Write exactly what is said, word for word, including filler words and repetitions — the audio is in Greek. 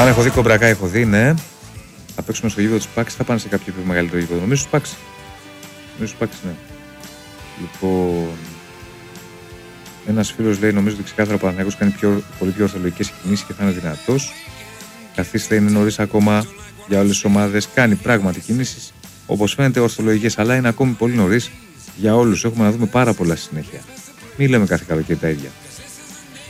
Αν έχω δει Κομπρακά, έχω δει, ναι. Θα παίξουμε στο γήπεδο της Πάκης, θα πάνε σε κάποιο πιο μεγαλύτερο γήπεδο. Νομίζω στους Πάκης. Νομίζω στους Πάκης, ναι. Λοιπόν, ένας φίλος λέει: νομίζω ότι ξεκάθαρα ο Παναθηναϊκός κάνει πιο, πολύ πιο ορθολογικές κινήσεις και θα είναι δυνατός. Καθίστε, είναι νωρίς ακόμα για όλες τις ομάδες. Κάνει πράγματι κινήσεις, όπως φαίνεται, ορθολογικές, αλλά είναι ακόμη πολύ νωρίς για όλους. Έχουμε να δούμε πάρα πολλά συνέχεια. Μην λέμε κάθε καλοκαίρι τα ίδια.